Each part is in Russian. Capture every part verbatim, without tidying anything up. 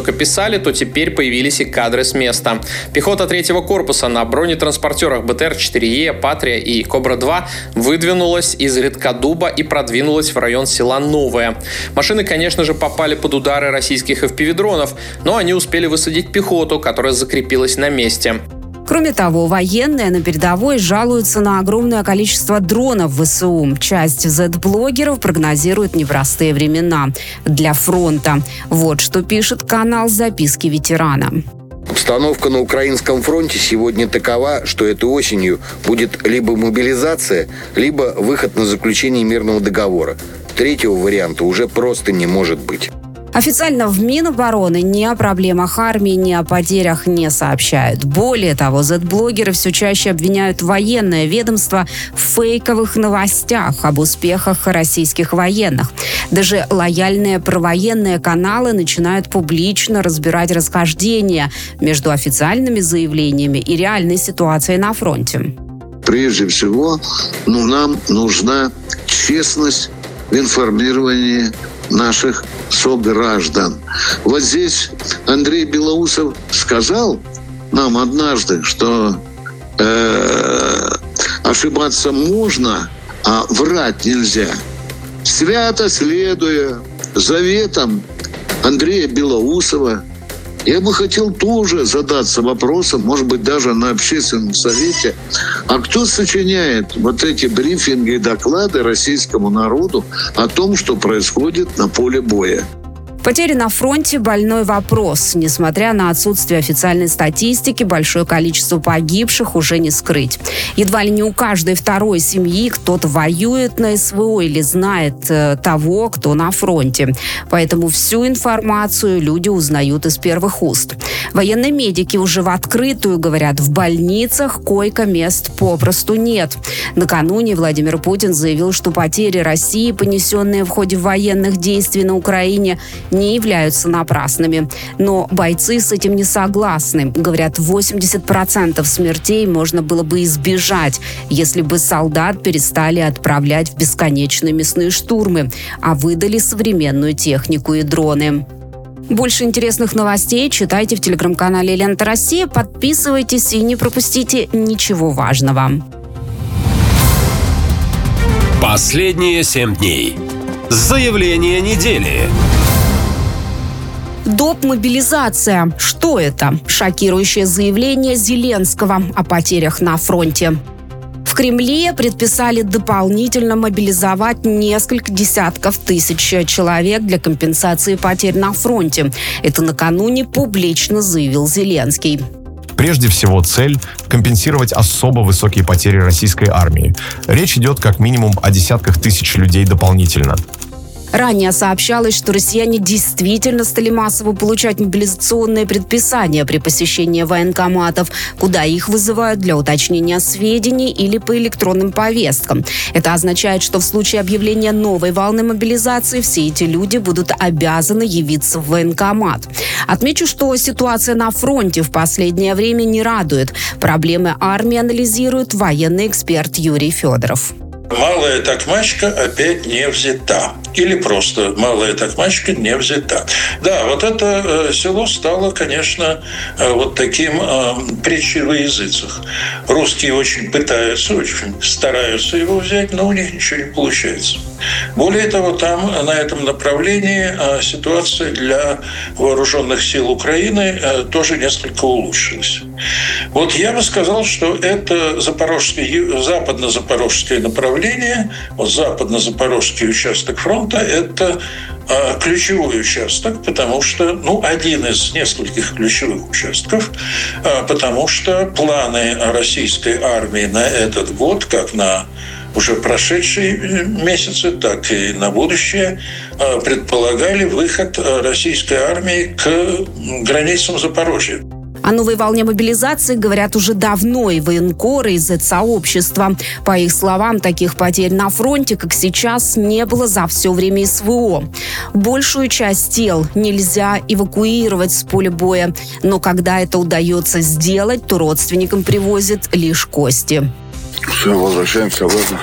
только писали, то теперь появились и кадры с места. Пехота третьего корпуса на бронетранспортерах бэ тэ эр четыре е, Патрия и Кобра два выдвинулась из Редкодуба и продвинулась в район села Новое. Машины, конечно же, попали под удары российских эф пи ви-дронов, но они успели высадить пехоту, которая закрепилась на месте. Кроме того, военные на передовой жалуются на огромное количество дронов вэ эс у. Часть зет-блогеров прогнозирует непростые времена для фронта. Вот что пишет канал «Записки ветерана». Обстановка на украинском фронте сегодня такова, что этой осенью будет либо мобилизация, либо выход на заключение мирного договора. Третьего варианта уже просто не может быть. Официально в Минобороны ни о проблемах армии, ни о потерях не сообщают. Более того, зет-блогеры все чаще обвиняют военное ведомство в фейковых новостях об успехах российских военных. Даже лояльные провоенные каналы начинают публично разбирать расхождения между официальными заявлениями и реальной ситуацией на фронте. Прежде всего, ну, нам нужна честность в информировании наших сограждан. Вот здесь Андрей Белоусов сказал нам однажды, что э, ошибаться можно, а врать нельзя. Свято следуя заветам Андрея Белоусова, я бы хотел тоже задаться вопросом, может быть, даже на общественном совете, а кто сочиняет вот эти брифинги и доклады российскому народу о том, что происходит на поле боя? Потери на фронте – больной вопрос. Несмотря на отсутствие официальной статистики, большое количество погибших уже не скрыть. Едва ли не у каждой второй семьи кто-то воюет на эс вэ о или знает э, того, кто на фронте. Поэтому всю информацию люди узнают из первых уст. Военные медики уже в открытую говорят, в больницах койко-мест попросту нет. Накануне Владимир Путин заявил, что потери России, понесенные в ходе военных действий на Украине, не являются напрасными. Но бойцы с этим не согласны. Говорят, восемьдесят процентов смертей можно было бы избежать, если бы солдат перестали отправлять в бесконечные мясные штурмы, а выдали современную технику и дроны. Больше интересных новостей читайте в телеграм-канале «Лента Россия». Подписывайтесь и не пропустите ничего важного. Последние семь дней. Заявление недели. Доп. Мобилизация. Что это? Шокирующее заявление Зеленского о потерях на фронте. В Кремле предписали дополнительно мобилизовать несколько десятков тысяч человек для компенсации потерь на фронте. Это накануне публично заявил Зеленский. Прежде всего, цель – компенсировать особо высокие потери российской армии. Речь идет как минимум о десятках тысяч людей дополнительно. Ранее сообщалось, что россияне действительно стали массово получать мобилизационные предписания при посещении военкоматов, куда их вызывают для уточнения сведений или по электронным повесткам. Это означает, что в случае объявления новой волны мобилизации все эти люди будут обязаны явиться в военкомат. Отмечу, что ситуация на фронте в последнее время не радует. Проблемы армии анализирует военный эксперт Юрий Федоров. Малая Токмачка опять не взята. Или просто Малая Токмачка не взята. Да, вот это э, село стало, конечно, э, вот таким э, притчей во языцах. Русские очень пытаются, очень стараются его взять, но у них ничего не получается. Более того, там на этом направлении э, ситуация для вооруженных сил Украины э, тоже несколько улучшилась. Вот я бы сказал, что это запорожское, западно-запорожское направление, вот западно-запорожский участок фронта – это э, ключевой участок, потому что, ну, один из нескольких ключевых участков, э, потому что планы российской армии на этот год, как на уже прошедшие месяцы, так и на будущее, предполагали выход российской армии к границам Запорожья. О новой волне мобилизации говорят уже давно и военкоры, и зет-сообщества. По их словам, таких потерь на фронте, как сейчас, не было за все время эс вэ о. Большую часть тел нельзя эвакуировать с поля боя, но когда это удается сделать, то родственникам привозят лишь кости. Все, возвращаемся обратно.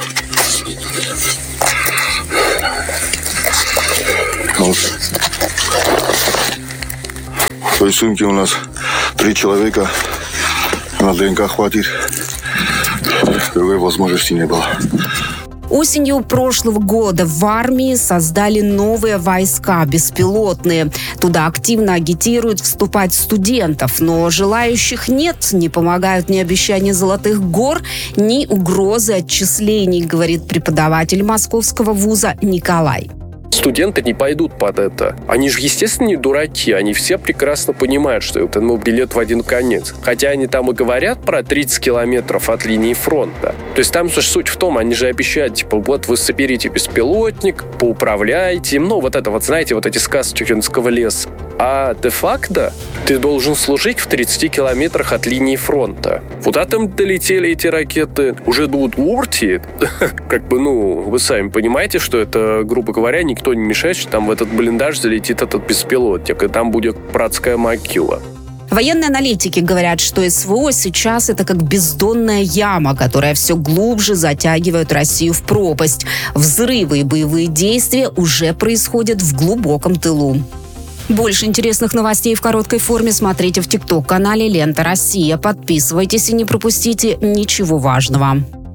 В той сумке у нас три человека. На ДНК хватит. Другой возможности не было. Осенью прошлого года в армии создали новые войска, беспилотные. Туда активно агитируют вступать студентов, но желающих нет. Не помогают ни обещания золотых гор, ни угрозы отчислений, говорит преподаватель московского вуза Николай. Студенты не пойдут под это. Они же, естественно, не дураки. Они все прекрасно понимают, что это ну, билет в один конец. Хотя они там и говорят про тридцать километров от линии фронта. То есть там суть в том, они же обещают, типа, вот вы соберите беспилотник, поуправляйте. Ну, вот это вот, знаете, вот эти сказки Чукинского леса. А де-факто ты должен служить в тридцати километрах от линии фронта. Куда там долетели эти ракеты? Уже до Удмуртии? Как бы, ну, вы сами понимаете, что это, грубо говоря, никто не мешает, что там в этот блиндаж залетит этот беспилотник, и там будет братская могила. Военные аналитики говорят, что СВО сейчас это как бездонная яма, которая все глубже затягивает Россию в пропасть. Взрывы и боевые действия уже происходят в глубоком тылу. Больше интересных новостей в короткой форме смотрите в ТикТок-канале «Лента Россия». Подписывайтесь и не пропустите ничего важного.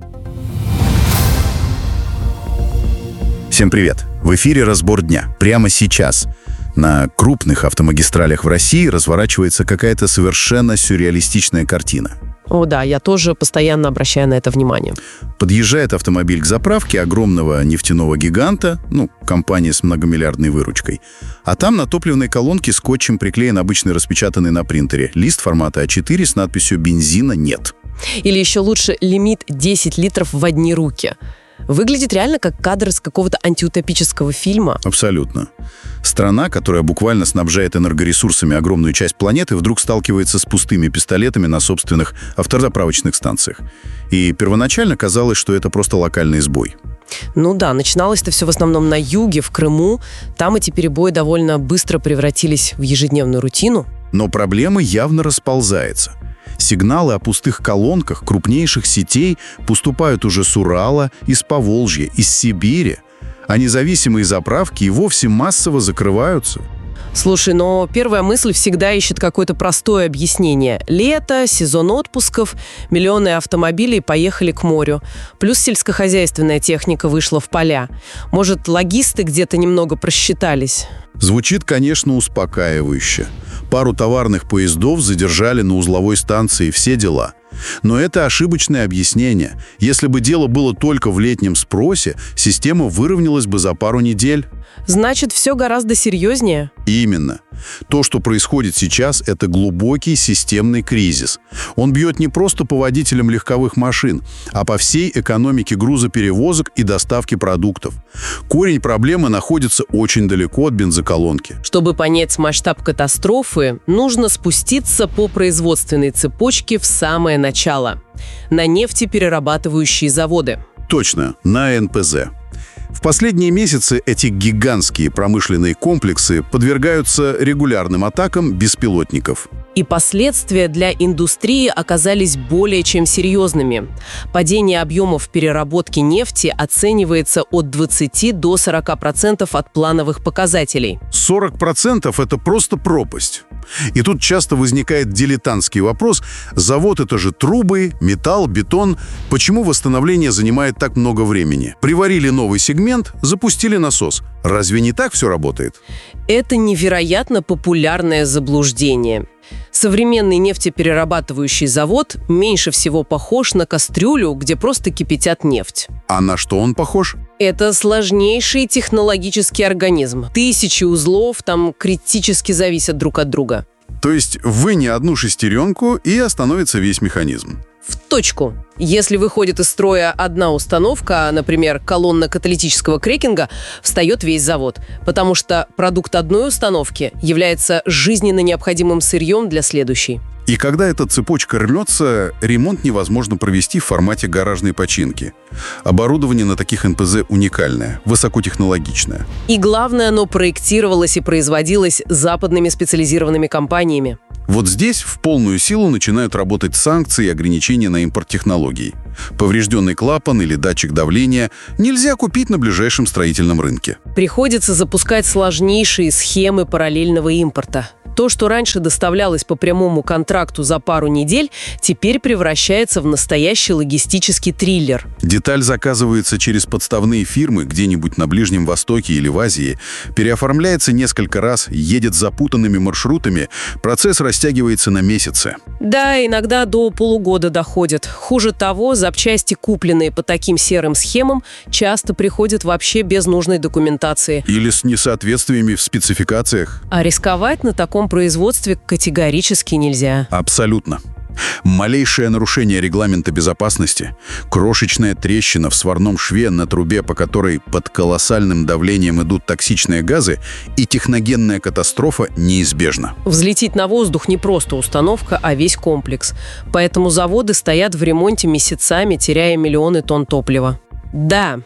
Всем привет! В эфире «Разбор дня». Прямо сейчас на крупных автомагистралях в России разворачивается какая-то совершенно сюрреалистичная картина. О да, я тоже постоянно обращаю на это внимание. Подъезжает автомобиль к заправке огромного нефтяного гиганта, ну, компания с многомиллиардной выручкой, а там на топливной колонке скотчем приклеен обычный распечатанный на принтере лист формата а четыре с надписью «Бензина нет». Или еще лучше лимит десять литров в одни руки. Выглядит реально как кадр из какого-то антиутопического фильма. Абсолютно. Страна, которая буквально снабжает энергоресурсами огромную часть планеты, вдруг сталкивается с пустыми пистолетами на собственных автозаправочных станциях. И первоначально казалось, что это просто локальный сбой. Ну да, начиналось-то все в основном на юге, в Крыму. Там эти перебои довольно быстро превратились в ежедневную рутину. Но проблема явно расползается. Сигналы о пустых колонках крупнейших сетей поступают уже с Урала, из Поволжья, из Сибири, а независимые заправки и вовсе массово закрываются. Слушай, но первая мысль всегда ищет какое-то простое объяснение. Лето, сезон отпусков, миллионы автомобилей поехали к морю. Плюс сельскохозяйственная техника вышла в поля. Может, логисты где-то немного просчитались? Звучит, конечно, успокаивающе. Пару товарных поездов задержали на узловой станции, все дела. Но это ошибочное объяснение. Если бы дело было только в летнем спросе, система выровнялась бы за пару недель. Значит, все гораздо серьезнее? Именно. То, что происходит сейчас, это глубокий системный кризис. Он бьет не просто по водителям легковых машин, а по всей экономике грузоперевозок и доставки продуктов. Корень проблемы находится очень далеко от бензоколонки. Чтобы понять масштаб катастрофы, нужно спуститься по производственной цепочке в самое начало. На нефтеперерабатывающие заводы. Точно, на эн пэ зэ. В последние месяцы эти гигантские промышленные комплексы подвергаются регулярным атакам беспилотников. И последствия для индустрии оказались более чем серьезными. Падение объемов переработки нефти оценивается от двадцати до сорока процентов от плановых показателей. сорок процентов – это просто пропасть. И тут часто возникает дилетантский вопрос: завод – это же трубы, металл, бетон. Почему восстановление занимает так много времени? Приварили новый сегмент, запустили насос. Разве не так все работает? Это невероятно популярное заблуждение. Современный нефтеперерабатывающий завод меньше всего похож на кастрюлю, где просто кипятят нефть. А на что он похож? Это сложнейший технологический организм. Тысячи узлов там критически зависят друг от друга. То есть вынь одну шестеренку, и остановится весь механизм. В точку. Если выходит из строя одна установка, например, колонна каталитического крекинга, встает весь завод, потому что продукт одной установки является жизненно необходимым сырьем для следующей. И когда эта цепочка рвется, ремонт невозможно провести в формате гаражной починки. Оборудование на таких эн пэ зэ уникальное, высокотехнологичное. И главное, оно проектировалось и производилось западными специализированными компаниями. Вот здесь в полную силу начинают работать санкции и ограничения на импорт технологий. Поврежденный клапан или датчик давления нельзя купить на ближайшем строительном рынке. Приходится запускать сложнейшие схемы параллельного импорта. То, что раньше доставлялось по прямому контракту за пару недель, теперь превращается в настоящий логистический триллер. Деталь заказывается через подставные фирмы где-нибудь на Ближнем Востоке или в Азии, переоформляется несколько раз, едет запутанными маршрутами, процесс растягивается на месяцы. Да, иногда до полугода доходит. Хуже того, запчасти, купленные по таким серым схемам, часто приходят вообще без нужной документации. Или с несоответствиями в спецификациях. А рисковать на таком производстве категорически нельзя. Абсолютно. Малейшее нарушение регламента безопасности, крошечная трещина в сварном шве на трубе, по которой под колоссальным давлением идут токсичные газы, и техногенная катастрофа неизбежна. Взлететь на воздух не просто установка, а весь комплекс. Поэтому заводы стоят в ремонте месяцами, теряя миллионы тонн топлива. Да,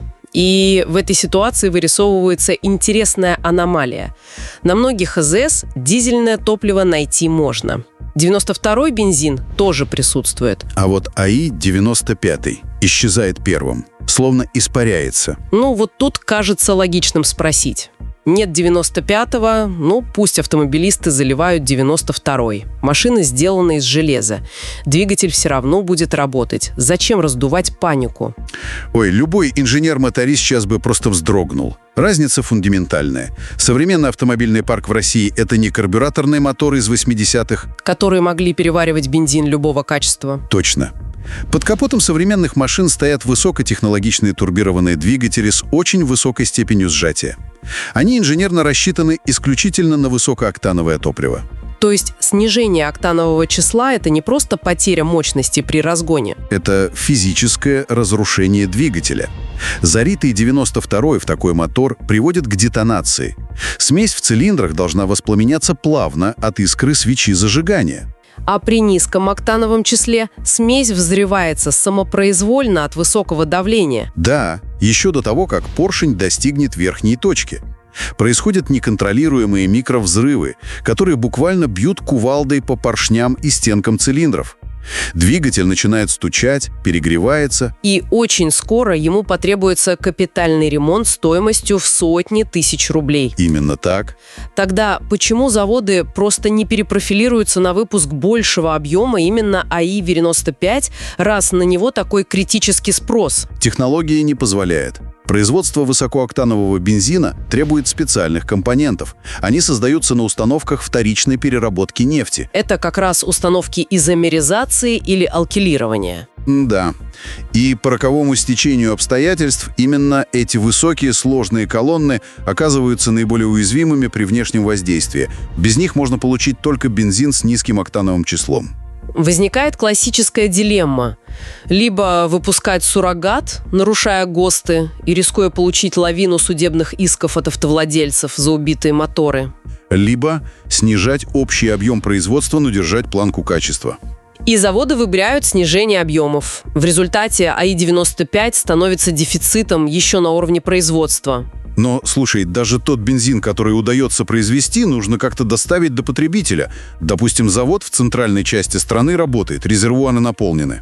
и в этой ситуации вырисовывается интересная аномалия. На многих АЗС дизельное топливо найти можно. девяносто второй бензин тоже присутствует. А вот АИ девяносто пятый исчезает первым, словно испаряется. Ну вот тут кажется логичным спросить. Нет девяносто пятого, ну пусть автомобилисты заливают девяносто второй. Машина сделана из железа. Двигатель все равно будет работать. Зачем раздувать панику? Ой, любой инженер-моторист сейчас бы просто вздрогнул. Разница фундаментальная. Современный автомобильный парк в России – это не карбюраторные моторы из восьмидесятых, которые могли переваривать бензин любого качества. Точно. Под капотом современных машин стоят высокотехнологичные турбированные двигатели с очень высокой степенью сжатия. Они инженерно рассчитаны исключительно на высокооктановое топливо. То есть снижение октанового числа – это не просто потеря мощности при разгоне. Это физическое разрушение двигателя. Заритый девяносто второй в такой мотор приводит к детонации. Смесь в цилиндрах должна воспламеняться плавно от искры свечи зажигания. А при низком октановом числе смесь взрывается самопроизвольно от высокого давления. Да, еще до того, как поршень достигнет верхней точки. Происходят неконтролируемые микровзрывы, которые буквально бьют кувалдой по поршням и стенкам цилиндров. Двигатель начинает стучать, перегревается. И очень скоро ему потребуется капитальный ремонт стоимостью в сотни тысяч рублей. Именно так. Тогда почему заводы просто не перепрофилируются на выпуск большего объема именно АИ девяносто пять, раз на него такой критический спрос? Технология не позволяет. Производство высокооктанового бензина требует специальных компонентов. Они создаются на установках вторичной переработки нефти. Это как раз установки изомеризации или алкилирования. Да. И по роковому стечению обстоятельств именно эти высокие сложные колонны оказываются наиболее уязвимыми при внешнем воздействии. Без них можно получить только бензин с низким октановым числом. Возникает классическая дилемма. Либо выпускать суррогат, нарушая ГОСТы и рискуя получить лавину судебных исков от автовладельцев за убитые моторы. Либо снижать общий объем производства, но держать планку качества. И заводы выбирают снижение объемов. В результате АИ девяносто пять становится дефицитом еще на уровне производства. Но, слушай, даже тот бензин, который удается произвести, нужно как-то доставить до потребителя. Допустим, завод в центральной части страны работает, резервуары наполнены.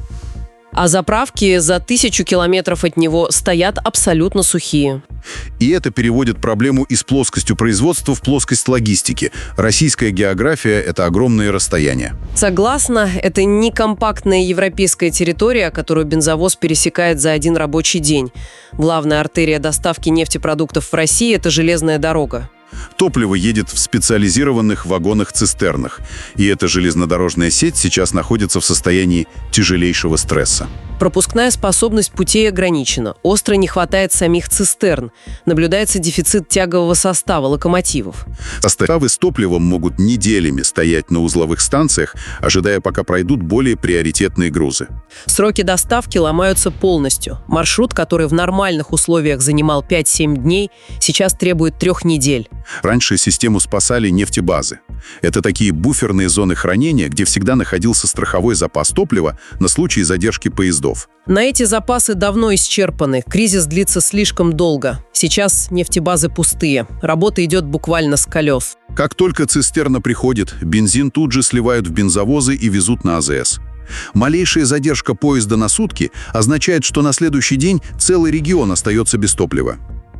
А заправки за тысячу километров от него стоят абсолютно сухие. И это переводит проблему из плоскости производства в плоскость логистики. Российская география – это огромные расстояния. Согласна, это не компактная европейская территория, которую бензовоз пересекает за один рабочий день. Главная артерия доставки нефтепродуктов в России – это железная дорога. Топливо едет в специализированных вагонах-цистернах. И эта железнодорожная сеть сейчас находится в состоянии тяжелейшего стресса. Пропускная способность путей ограничена. Остро не хватает самих цистерн. Наблюдается дефицит тягового состава, локомотивов. Составы с топливом могут неделями стоять на узловых станциях, ожидая, пока пройдут более приоритетные грузы. Сроки доставки ломаются полностью. Маршрут, который в нормальных условиях занимал пять-семь дней, сейчас требует трех недель. Раньше систему спасали нефтебазы. Это такие буферные зоны хранения, где всегда находился страховой запас топлива на случай задержки поездов. На эти запасы давно исчерпаны. Кризис длится слишком долго. Сейчас нефтебазы пустые. Работа идет буквально с колес. Как только цистерна приходит, бензин тут же сливают в бензовозы и везут на АЗС. Малейшая задержка поезда на сутки означает, что на следующий день целый регион остается без топлива.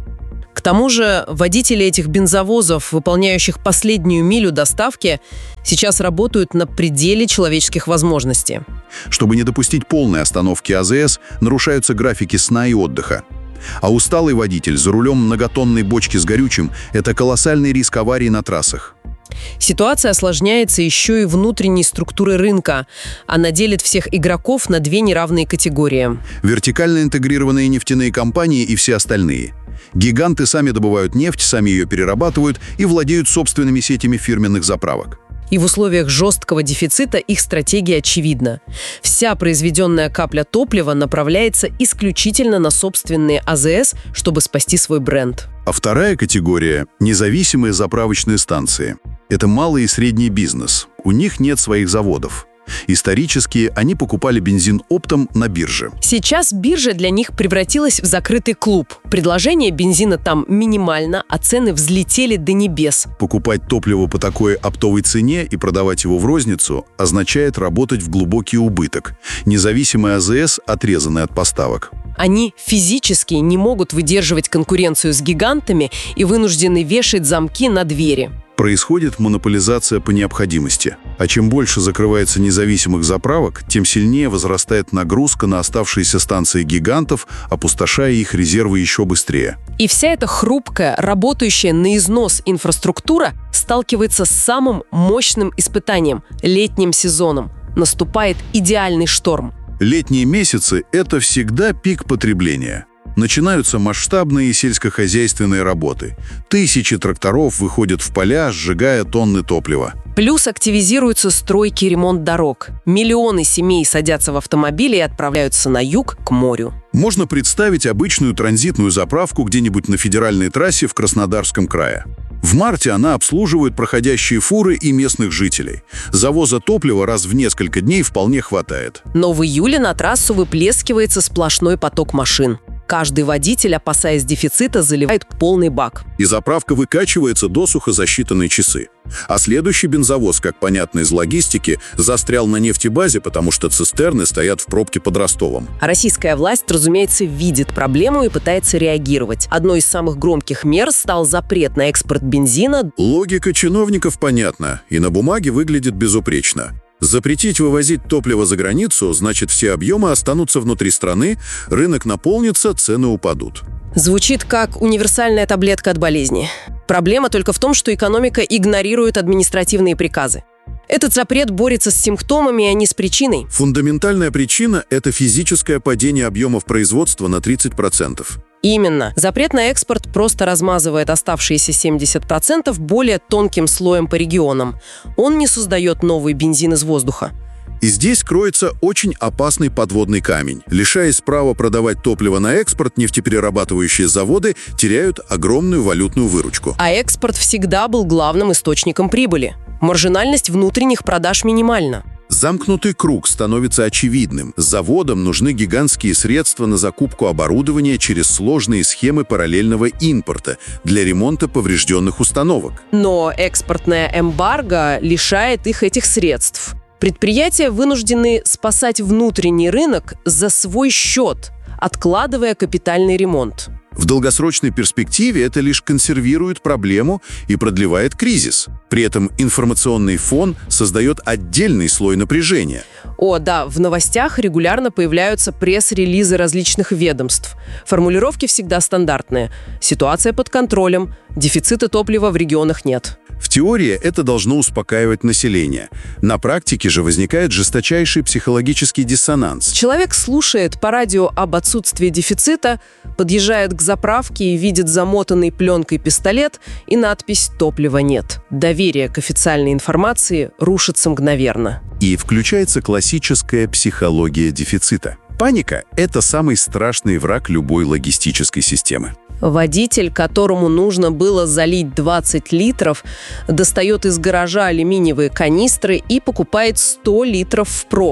К тому же водители этих бензовозов, выполняющих последнюю милю доставки, сейчас работают на пределе человеческих возможностей. Чтобы не допустить полной остановки АЗС, нарушаются графики сна и отдыха. А усталый водитель за рулем многотонной бочки с горючим – это колоссальный риск аварий на трассах. Ситуация осложняется еще и внутренней структурой рынка. Она делит всех игроков на две неравные категории. Вертикально интегрированные нефтяные компании и все остальные. Гиганты сами добывают нефть, сами ее перерабатывают и владеют собственными сетями фирменных заправок. И в условиях жесткого дефицита их стратегия очевидна. Вся произведенная капля топлива направляется исключительно на собственные АЗС, чтобы спасти свой бренд. А вторая категория – независимые заправочные станции. Это малый и средний бизнес. У них нет своих заводов. Исторически они покупали бензин оптом на бирже. Сейчас биржа для них превратилась в закрытый клуб. Предложение бензина там минимально, а цены взлетели до небес. Покупать топливо по такой оптовой цене и продавать его в розницу означает работать в глубокий убыток. Независимые АЗС отрезаны от поставок. Они физически не могут выдерживать конкуренцию с гигантами и вынуждены вешать замки на двери. Происходит монополизация по необходимости. А чем больше закрывается независимых заправок, тем сильнее возрастает нагрузка на оставшиеся станции гигантов, опустошая их резервы еще быстрее. И вся эта хрупкая, работающая на износ инфраструктура сталкивается с самым мощным испытанием – летним сезоном. Наступает идеальный шторм. Летние месяцы – это всегда пик потребления. Начинаются масштабные сельскохозяйственные работы. Тысячи тракторов выходят в поля, сжигая тонны топлива. Плюс активизируются стройки и ремонт дорог. Миллионы семей садятся в автомобили и отправляются на юг, к морю. Можно представить обычную транзитную заправку где-нибудь на федеральной трассе в Краснодарском крае. В марте она обслуживает проходящие фуры и местных жителей. Завоза топлива раз в несколько дней вполне хватает. Но в июле на трассу выплескивается сплошной поток машин. Каждый водитель, опасаясь дефицита, заливает полный бак. И заправка выкачивается досуха за считанные часы. А следующий бензовоз, как понятно из логистики, застрял на нефтебазе, потому что цистерны стоят в пробке под Ростовом. А российская власть, разумеется, видит проблему и пытается реагировать. Одной из самых громких мер стал запрет на экспорт бензина. Логика чиновников понятна и на бумаге выглядит безупречно. Запретить вывозить топливо за границу, значит, все объемы останутся внутри страны, рынок наполнится, цены упадут. Звучит как универсальная таблетка от болезни. Проблема только в том, что экономика игнорирует административные приказы. Этот запрет борется с симптомами, а не с причиной. Фундаментальная причина – это физическое падение объемов производства на тридцать процентов. Именно. Запрет на экспорт просто размазывает оставшиеся семьдесят процентов более тонким слоем по регионам. Он не создает новый бензин из воздуха. И здесь кроется очень опасный подводный камень. Лишаясь права продавать топливо на экспорт, нефтеперерабатывающие заводы теряют огромную валютную выручку. А экспорт всегда был главным источником прибыли. Маржинальность внутренних продаж минимальна. Замкнутый круг становится очевидным. Заводам нужны гигантские средства на закупку оборудования через сложные схемы параллельного импорта для ремонта поврежденных установок. Но экспортная эмбарго лишает их этих средств. Предприятия вынуждены спасать внутренний рынок за свой счет, откладывая капитальный ремонт. В долгосрочной перспективе это лишь консервирует проблему и продлевает кризис. При этом информационный фон создает отдельный слой напряжения. О, да, в новостях регулярно появляются пресс-релизы различных ведомств. Формулировки всегда стандартные. Ситуация под контролем, дефицита топлива в регионах нет. В теории это должно успокаивать население. На практике же возникает жесточайший психологический диссонанс. Человек слушает по радио об отсутствии дефицита, подъезжает к заправке и видит замотанный пленкой пистолет и надпись «Топлива нет». Доверие к официальной информации рушится мгновенно. И включается классическая психология дефицита. Паника – это самый страшный враг любой логистической системы. Водитель, которому нужно было залить двадцать литров, достает из гаража алюминиевые канистры и покупает сто литров впрок.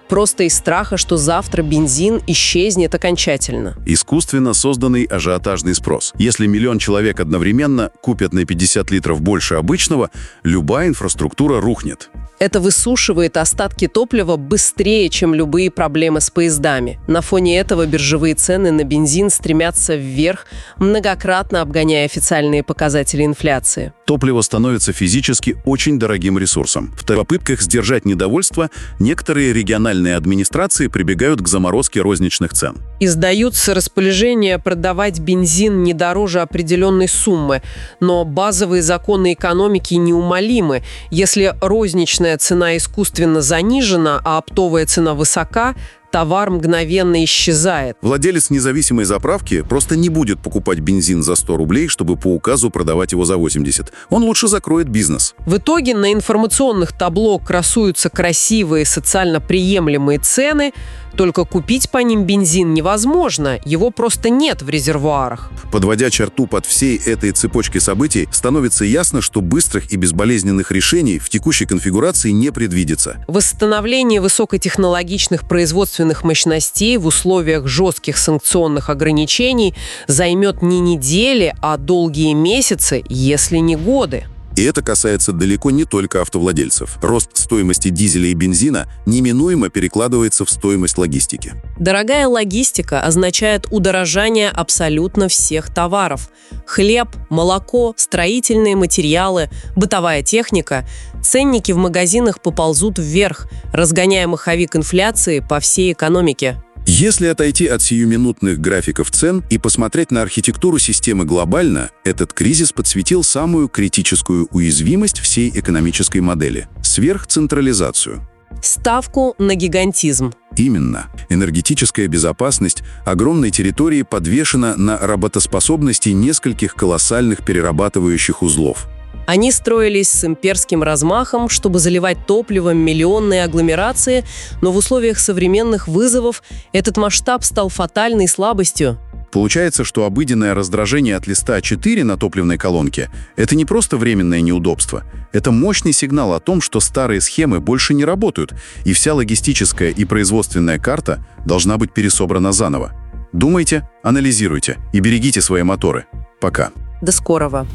Просто из страха, что завтра бензин исчезнет окончательно. Искусственно созданный ажиотажный спрос. Если миллион человек одновременно купят на пятьдесят литров больше обычного, любая инфраструктура рухнет. Это высушивает остатки топлива быстрее, чем любые проблемы с поездами. На фоне этого биржевые цены на бензин стремятся вверх, многократно обгоняя официальные показатели инфляции. Топливо становится физически очень дорогим ресурсом. В попытках сдержать недовольство некоторые региональные администрации прибегают к заморозке розничных цен. Издаются распоряжения продавать бензин не дороже определенной суммы, но базовые законы экономики неумолимы. Если розничная цена искусственно занижена, а оптовая цена высока, товар мгновенно исчезает. Владелец независимой заправки просто не будет покупать бензин за сто рублей, чтобы по указу продавать его за восемьдесят. Он лучше закроет бизнес. В итоге на информационных табло красуются красивые социально приемлемые цены, только купить по ним бензин невозможно, его просто нет в резервуарах. Подводя черту под всей этой цепочкой событий, становится ясно, что быстрых и безболезненных решений в текущей конфигурации не предвидится. Восстановление высокотехнологичных производственных мощностей в условиях жестких санкционных ограничений займет не недели, а долгие месяцы, если не годы. И это касается далеко не только автовладельцев. Рост стоимости дизеля и бензина неминуемо перекладывается в стоимость логистики. Дорогая логистика означает удорожание абсолютно всех товаров. Хлеб, молоко, строительные материалы, бытовая техника. Ценники в магазинах поползут вверх, разгоняя маховик инфляции по всей экономике. Если отойти от сиюминутных графиков цен и посмотреть на архитектуру системы глобально, этот кризис подсветил самую критическую уязвимость всей экономической модели – сверхцентрализацию. Ставку на гигантизм. Именно. Энергетическая безопасность огромной территории подвешена на работоспособности нескольких колоссальных перерабатывающих узлов. Они строились с имперским размахом, чтобы заливать топливом миллионные агломерации, но в условиях современных вызовов этот масштаб стал фатальной слабостью. Получается, что обыденное раздражение от листа а четыре на топливной колонке – это не просто временное неудобство. Это мощный сигнал о том, что старые схемы больше не работают, и вся логистическая и производственная карта должна быть пересобрана заново. Думайте, анализируйте и берегите свои моторы. Пока. До скорого.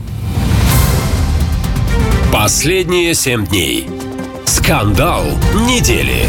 Последние семь дней. Скандал недели.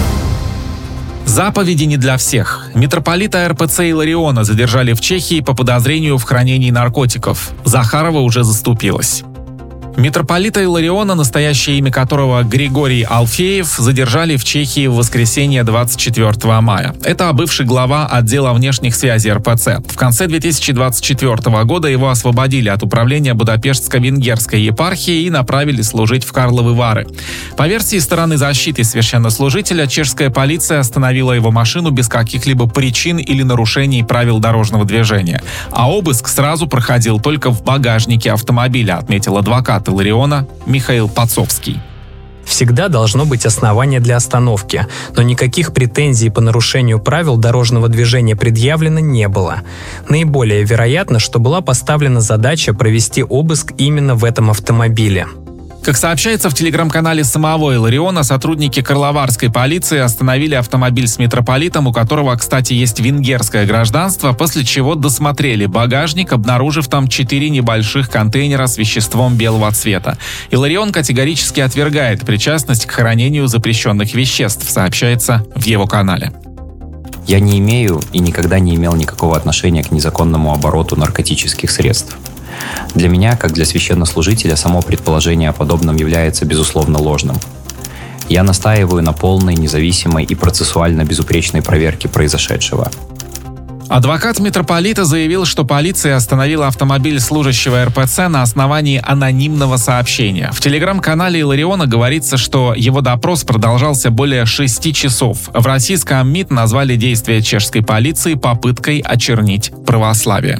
Заповеди не для всех. Митрополита эр пэ цэ Илариона задержали в Чехии по подозрению в хранении наркотиков. Захарова уже заступилась. Митрополита Илариона, настоящее имя которого Григорий Алфеев, задержали в Чехии в воскресенье двадцать четвёртого мая. Это бывший глава отдела внешних связей эр пэ цэ. В конце две тысячи двадцать четвёртого года его освободили от управления Будапештско-Венгерской епархии и направили служить в Карловы Вары. По версии стороны защиты священнослужителя, чешская полиция остановила его машину без каких-либо причин или нарушений правил дорожного движения. А обыск сразу проходил только в багажнике автомобиля, отметил адвокат Илариона Михаил Пацовский. Всегда должно быть основание для остановки, но никаких претензий по нарушению правил дорожного движения предъявлено не было. Наиболее вероятно, что была поставлена задача провести обыск именно в этом автомобиле. Как сообщается в телеграм-канале самого Илариона, сотрудники карловарской полиции остановили автомобиль с митрополитом, у которого, кстати, есть венгерское гражданство, после чего досмотрели багажник, обнаружив там четыре небольших контейнера с веществом белого цвета. Иларион категорически отвергает причастность к хранению запрещенных веществ, сообщается в его канале. Я не имею и никогда не имел никакого отношения к незаконному обороту наркотических средств. Для меня, как для священнослужителя, само предположение о подобном является, безусловно, ложным. Я настаиваю на полной, независимой и процессуально безупречной проверке произошедшего. Адвокат митрополита заявил, что полиция остановила автомобиль служащего эр пэ цэ на основании анонимного сообщения. В телеграм-канале Илариона говорится, что его допрос продолжался более шести часов. В российском МИД назвали действия чешской полиции попыткой очернить православие.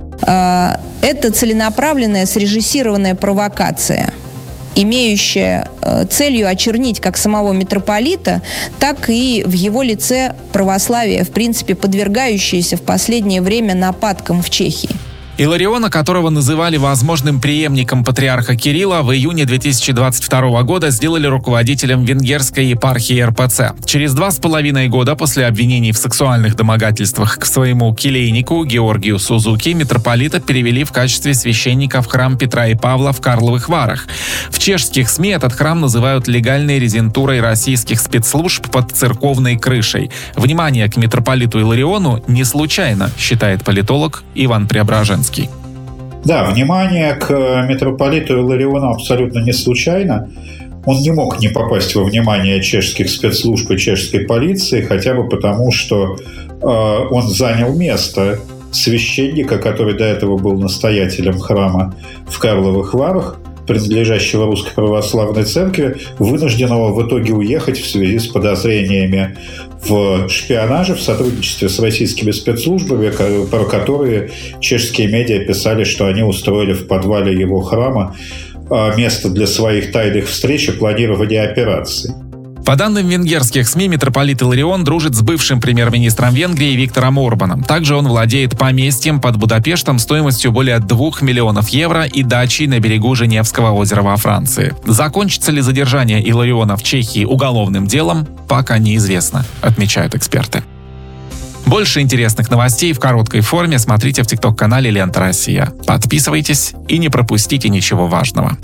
Это целенаправленная, срежиссированная провокация, имеющая целью очернить как самого митрополита, так и в его лице православие, в принципе, подвергающееся в последнее время нападкам в Чехии. Илариона, которого называли возможным преемником патриарха Кирилла, в июне две тысячи двадцать второго года сделали руководителем венгерской епархии эр пэ цэ. Через два с половиной года после обвинений в сексуальных домогательствах к своему келейнику Георгию Сузуки митрополита перевели в качестве священника в храм Петра и Павла в Карловых Варах. В чешских СМИ этот храм называют легальной резидентурой российских спецслужб под церковной крышей. Внимание к митрополиту Илариону не случайно, считает политолог Иван Преображенский. Да, внимание к митрополиту Илариону абсолютно не случайно. Он не мог не попасть во внимание чешских спецслужб и чешской полиции, хотя бы потому, что э, он занял место священника, который до этого был настоятелем храма в Карловых Варах, принадлежащего Русской Православной Церкви, вынужденного в итоге уехать в связи с подозрениями в шпионаже, в сотрудничестве с российскими спецслужбами, про которые чешские медиа писали, что они устроили в подвале его храма место для своих тайных встреч и планирования операций. По данным венгерских СМИ, митрополит Иларион дружит с бывшим премьер-министром Венгрии Виктором Орбаном. Также он владеет поместьем под Будапештом стоимостью более двух миллионов евро и дачей на берегу Женевского озера во Франции. Закончится ли задержание Илариона в Чехии уголовным делом, пока неизвестно, отмечают эксперты. Больше интересных новостей в короткой форме смотрите в тикток-канале «Лента Россия». Подписывайтесь и не пропустите ничего важного.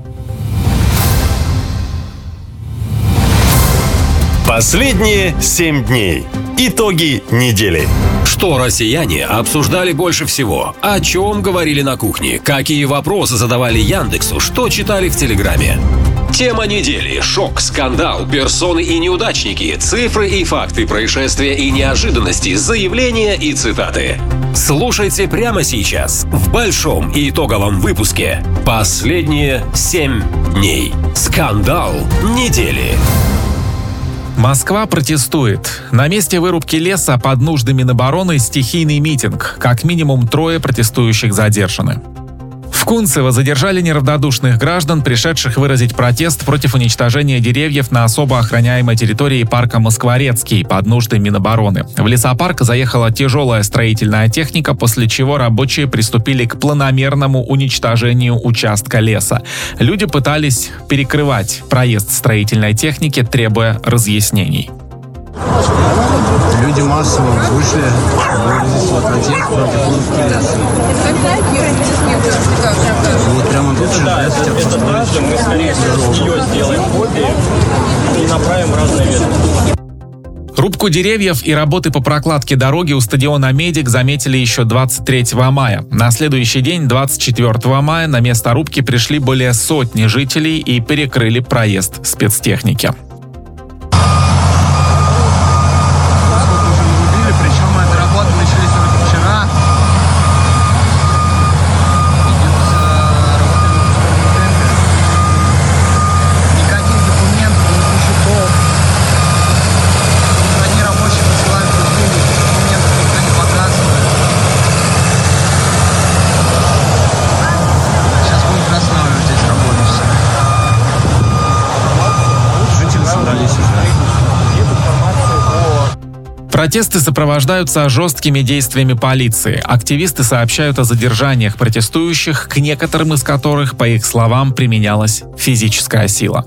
Последние семь дней. Итоги недели. Что россияне обсуждали больше всего? О чем говорили на кухне? Какие вопросы задавали Яндексу? Что читали в Телеграме? Тема недели. Шок, скандал, персоны и неудачники, цифры и факты, происшествия и неожиданности, заявления и цитаты. Слушайте прямо сейчас в большом и итоговом выпуске «Последние семь дней». Скандал недели. Москва протестует. На месте вырубки леса под нуждами Минобороны стихийный митинг. Как минимум трое протестующих задержаны. В Кунцево задержали неравнодушных граждан, пришедших выразить протест против уничтожения деревьев на особо охраняемой территории парка Москворецкий под нуждой Минобороны. В лесопарк заехала тяжелая строительная техника, после чего рабочие приступили к планомерному уничтожению участка леса. Люди пытались перекрывать проезд строительной техники, требуя разъяснений. Люди массово вышли, выразить свой протест против вырубки леса. Вот прямо тут же лес хотят построить. Мы, скорее всего, ее сделаем копии и направим разные ветки. Рубку деревьев и работы по прокладке дороги у стадиона «Медик» заметили еще двадцать третьего мая. На следующий день, двадцать четвертого мая, на место рубки пришли более сотни жителей и перекрыли проезд спецтехники. Протесты сопровождаются жесткими действиями полиции. Активисты сообщают о задержаниях протестующих, к некоторым из которых, по их словам, применялась физическая сила.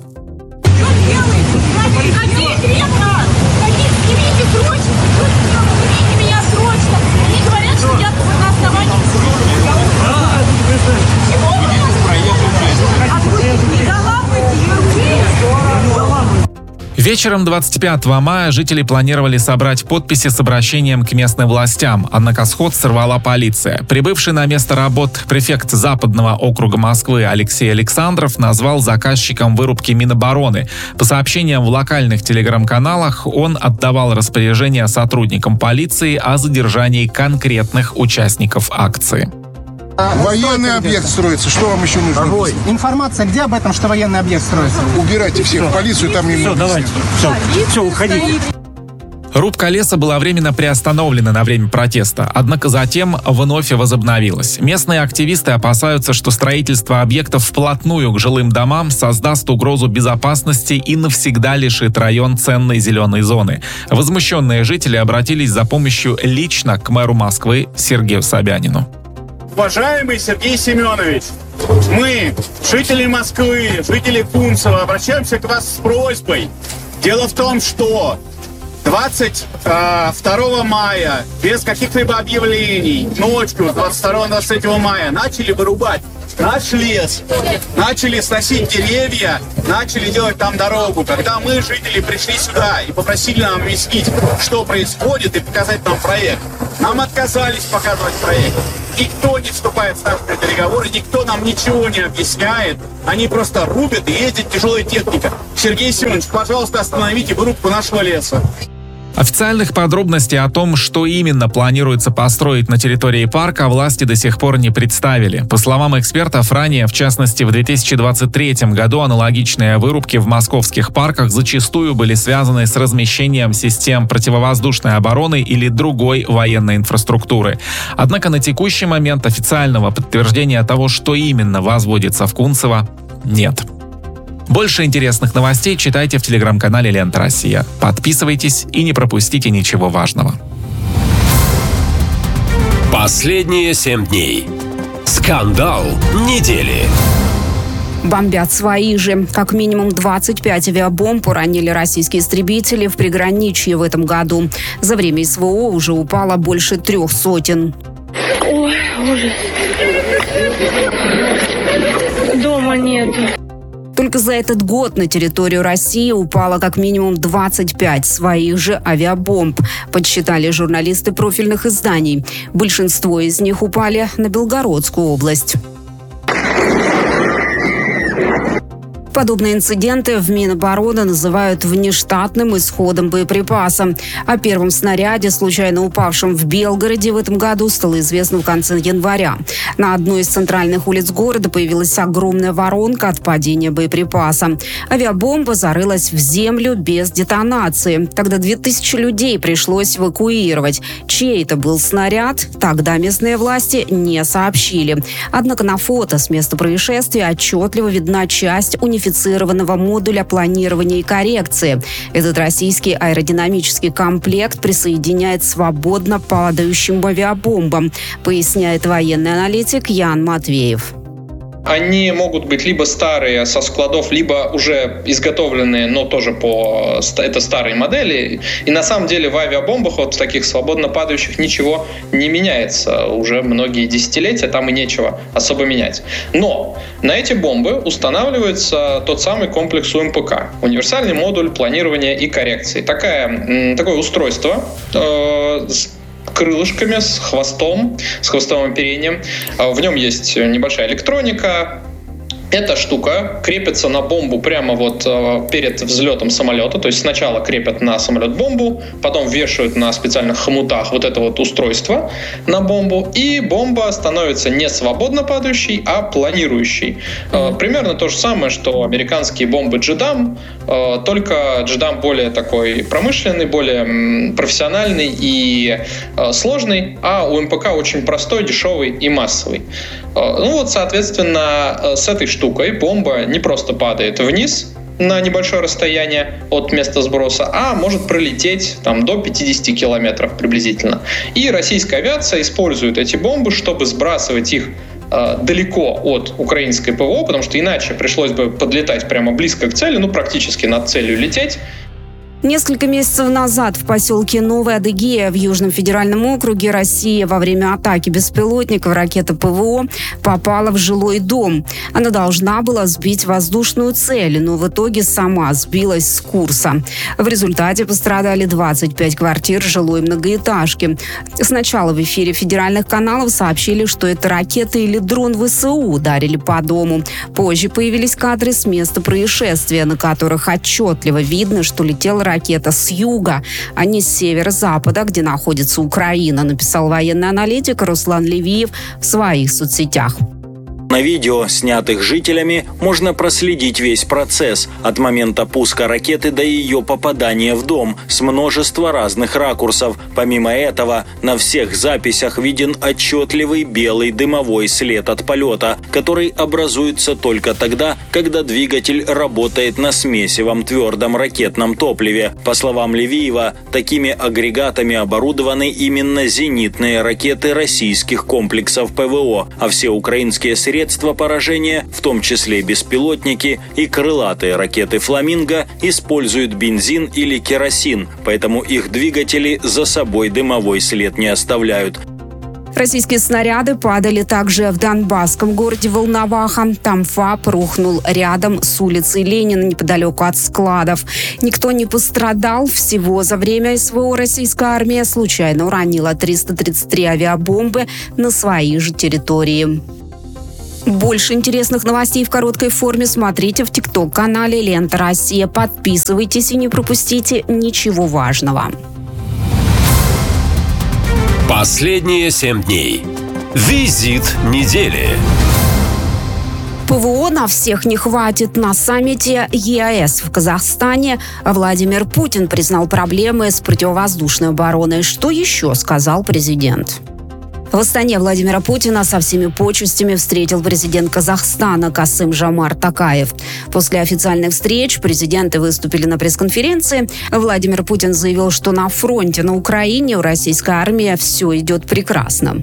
Вечером двадцать пятого мая жители планировали собрать подписи с обращением к местным властям, однако сход сорвала полиция. Прибывший на место работ префект Западного округа Москвы Алексей Александров назвал заказчиком вырубки Минобороны. По сообщениям в локальных телеграм-каналах, он отдавал распоряжение сотрудникам полиции о задержании конкретных участников акции. Военный объект строится. Что вам еще нужно? Ой, информация где об этом, что военный объект строится? Убирайте всех в полицию, там им... Все, давайте. Все, все, уходите. Рубка леса была временно приостановлена на время протеста, однако затем вновь возобновилась. Местные активисты опасаются, что строительство объектов вплотную к жилым домам создаст угрозу безопасности и навсегда лишит район ценной зеленой зоны. Возмущенные жители обратились за помощью лично к мэру Москвы Сергею Собянину. Уважаемый Сергей Семенович, мы, жители Москвы, жители Кунцева, обращаемся к вас с просьбой. Дело в том, что двадцать второго мая без каких-либо объявлений ночью с двадцать второго на двадцать третьего мая начали вырубать наш лес, начали сносить деревья, начали делать там дорогу. Когда мы, жители, пришли сюда и попросили нам объяснить, что происходит, и показать нам проект, нам отказались показывать проект. Никто не вступает с нами в переговоры, никто нам ничего не объясняет. Они просто рубят и ездит тяжелая техника. Сергей Семенович, пожалуйста, остановите вырубку нашего леса. Официальных подробностей о том, что именно планируется построить на территории парка, власти до сих пор не представили. По словам экспертов, ранее, в частности в две тысячи двадцать третьем году, аналогичные вырубки в московских парках зачастую были связаны с размещением систем противовоздушной обороны или другой военной инфраструктуры. Однако на текущий момент официального подтверждения того, что именно возводится в Кунцево, нет. Больше интересных новостей читайте в телеграм-канале «Лента Россия». Подписывайтесь и не пропустите ничего важного. Последние семь дней. Скандал недели. Бомбят свои же. Как минимум двадцать пять авиабомб уронили российские истребители в приграничье в этом году. За время СВО уже упало больше трех сотен. Ой, ужас. Дома нету. Только за этот год на территорию России упало как минимум двадцать пять своих же авиабомб, подсчитали журналисты профильных изданий. Большинство из них упали на Белгородскую область. Подобные инциденты в Минобороны называют внештатным исходом боеприпаса. О первом снаряде, случайно упавшем в Белгороде в этом году, стало известно в конце января. На одной из центральных улиц города появилась огромная воронка от падения боеприпаса. Авиабомба зарылась в землю без детонации. Тогда две тысячи людей пришлось эвакуировать. Чей это был снаряд, тогда местные власти не сообщили. Однако на фото с места происшествия отчетливо видна часть унифицированного модуля планирования и коррекции. Этот российский аэродинамический комплект присоединяет свободно падающим авиабомбам, поясняет военный аналитик Ян Матвеев. Они могут быть либо старые со складов, либо уже изготовленные, но тоже по это старые модели. И на самом деле в авиабомбах, вот в таких свободно падающих, ничего не меняется. Уже многие десятилетия, там и нечего особо менять. Но на эти бомбы устанавливается тот самый комплекс У Эм Пэ Ка, универсальный модуль планирования и коррекции. Такая, такое устройство э, с крылышками, с хвостом, с хвостовым оперением. В нем есть небольшая электроника. Эта штука крепится на бомбу прямо вот перед взлетом самолета. То есть сначала крепят на самолет бомбу, потом вешают на специальных хомутах вот это вот устройство на бомбу, и бомба становится не свободно падающей, а планирующей. Mm-hmm. Примерно то же самое, что американские бомбы Джедам, только Джедам более такой промышленный, более профессиональный и сложный, а У Эм Пэ Ка очень простой, дешевый и массовый. Ну вот, соответственно, с этой штукой бомба не просто падает вниз на небольшое расстояние от места сброса, а может пролететь там до пятьдесят километров приблизительно. И российская авиация использует эти бомбы, чтобы сбрасывать их э, далеко от украинской ПВО, потому что иначе пришлось бы подлетать прямо близко к цели, ну практически над целью лететь. Несколько месяцев назад в поселке Новая Адыгея в Южном федеральном округе Россия во время атаки беспилотников ракеты ПВО попала в жилой дом. Она должна была сбить воздушную цель, но в итоге сама сбилась с курса. В результате пострадали двадцать пять квартир жилой многоэтажки. Сначала в эфире федеральных каналов сообщили, что это ракета или дрон вэ эс у ударили по дому. Позже появились кадры с места происшествия, на которых отчетливо видно, что летела ракета с юга, а не с северо-запада, где находится Украина, написал военный аналитик Руслан Левиев в своих соцсетях. На видео, снятых жителями, можно проследить весь процесс от момента пуска ракеты до ее попадания в дом с множества разных ракурсов. Помимо этого, на всех записях виден отчетливый белый дымовой след от полета, который образуется только тогда, когда двигатель работает на смесивом твердом ракетном топливе. По словам Левиева, такими агрегатами оборудованы именно зенитные ракеты российских комплексов ПВО, а все украинские средства Средства поражения, в том числе беспилотники и крылатые ракеты «Фламинго», используют бензин или керосин, поэтому их двигатели за собой дымовой след не оставляют. Российские снаряды падали также в донбасском городе Волноваха. Там ФАП рухнул рядом с улицей Ленина, неподалеку от складов. Никто не пострадал. Всего за время СВО российская армия случайно уронила триста тридцать три авиабомбы на своей же территории. Больше интересных новостей в короткой форме смотрите в ТикТок-канале «Лента Россия». Подписывайтесь и не пропустите ничего важного. Последние семь дней. Визит недели. ПВО на всех не хватит. На саммите ЕАЭС в Казахстане Владимир Путин признал проблемы с противовоздушной обороной. Что еще сказал президент? В Астане Владимира Путина со всеми почестями встретил президент Казахстана Касым-Жомарт Токаев. После официальных встреч президенты выступили на пресс-конференции. Владимир Путин заявил, что на фронте на Украине у российской армии все идет прекрасно.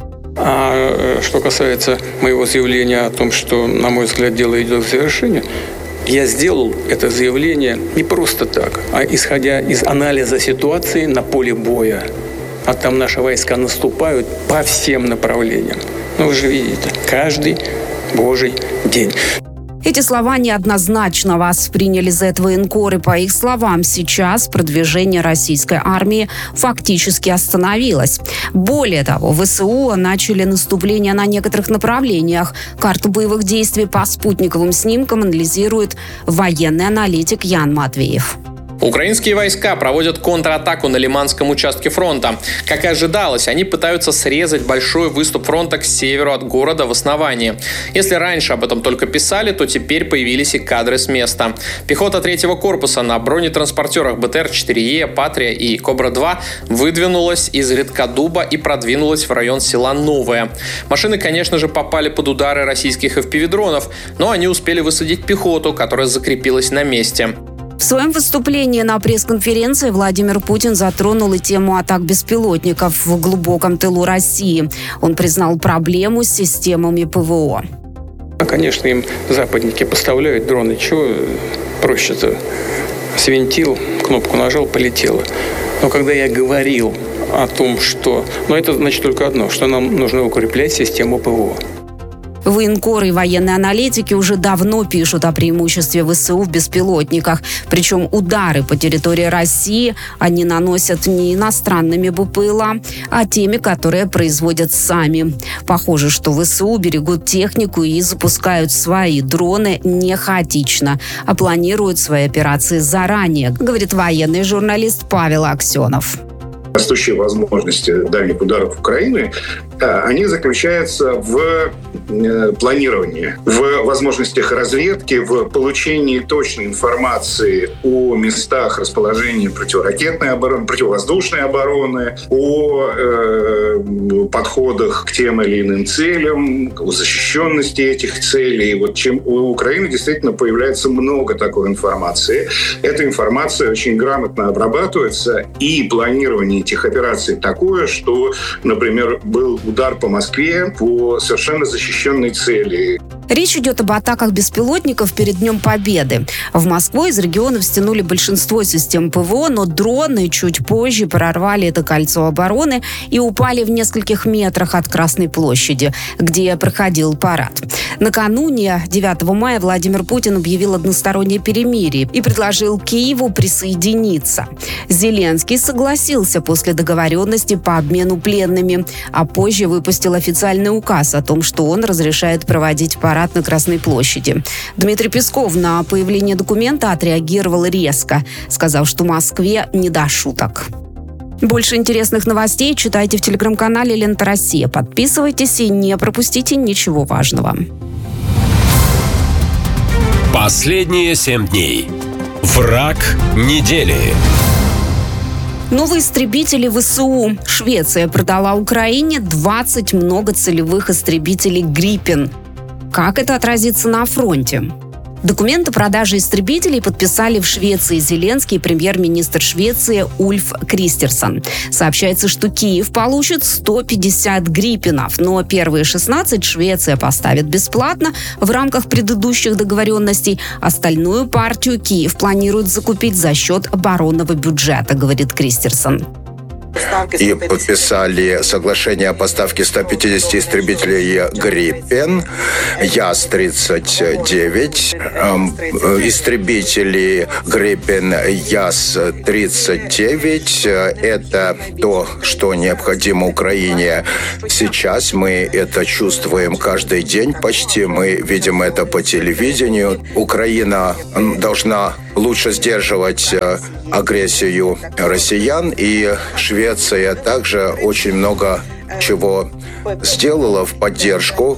А что касается моего заявления о том, что, на мой взгляд, дело идет к завершению, я сделал это заявление не просто так, а исходя из анализа ситуации на поле боя. А там наши войска наступают по всем направлениям. Ну, вы же видите, каждый божий день. Эти слова неоднозначно восприняли зет-военкоры. По их словам, сейчас продвижение российской армии фактически остановилось. Более того, ВСУ начали наступление на некоторых направлениях. Карту боевых действий по спутниковым снимкам анализирует военный аналитик Ян Матвеев. Украинские войска проводят контратаку на Лиманском участке фронта. Как и ожидалось, они пытаются срезать большой выступ фронта к северу от города в основании. Если раньше об этом только писали, то теперь появились и кадры с места. Пехота третьего корпуса на бронетранспортерах бэ тэ эр четыре е, Патрия и Кобра два выдвинулась из Редкодуба и продвинулась в район села Новое. Машины, конечно же, попали под удары российских эф пи ви-дронов, но они успели высадить пехоту, которая закрепилась на месте. В своем выступлении на пресс-конференции Владимир Путин затронул и тему атак беспилотников в глубоком тылу России. Он признал проблему с системами ПВО. Конечно, им западники поставляют дроны. Чего проще-то? Свинтил, кнопку нажал, полетело. Но когда я говорил о том, что... Ну, это значит только одно, что нам нужно укреплять систему ПВО. Военкоры и военные аналитики уже давно пишут о преимуществе ВСУ в беспилотниках. Причем удары по территории России они наносят не иностранными БПЛА, а теми, которые производят сами. Похоже, что ВСУ берегут технику и запускают свои дроны не хаотично, а планируют свои операции заранее, говорит военный журналист Павел Аксенов. Растущие возможности дальних ударов Украины, они заключаются в планировании, в возможностях разведки, в получении точной информации о местах расположения противоракетной обороны, противовоздушной обороны, о э, подходах к тем или иным целям, о защищенности этих целей. Вот чем у Украины действительно появляется много такой информации. Эта информация очень грамотно обрабатывается, и планирование этих операций такое, что, например, был удар по Москве по совершенно защищенной цели. Речь идет об атаках беспилотников перед Днем Победы. В Москву из регионов стянули большинство систем ПВО, но дроны чуть позже прорвали это кольцо обороны и упали в нескольких метрах от Красной площади, где проходил парад. Накануне, девятого мая, Владимир Путин объявил одностороннее перемирие и предложил Киеву присоединиться. Зеленский согласился после договоренности по обмену пленными, а позже выпустил официальный указ о том, что он разрешает проводить парад на Красной площади. Дмитрий Песков на появление документа отреагировал резко, сказав, что Москве не до шуток. Больше интересных новостей читайте в телеграм-канале «Лента Россия». Подписывайтесь и не пропустите ничего важного. Последние семь дней. Враг недели. Новые истребители ВСУ. Швеция продала Украине двадцать многоцелевых истребителей «Гриппен». Как это отразится на фронте? Документы продажи истребителей подписали в Швеции Зеленский и премьер-министр Швеции Ульф Кристерсон. Сообщается, что Киев получит сто пятьдесят «Гриппенов», но первые шестнадцать Швеция поставит бесплатно в рамках предыдущих договоренностей. Остальную партию Киев планирует закупить за счет оборонного бюджета, говорит Кристерсон. И подписали соглашение о поставке ста пятидесяти истребителей «Гриппен», Яс тридцать девять, истребители «Гриппен», Яс тридцать девять. Это то, что необходимо Украине сейчас. Мы это чувствуем каждый день почти. Мы видим это по телевидению. Украина должна лучше сдерживать агрессию россиян, и Швеция также очень много чего сделала в поддержку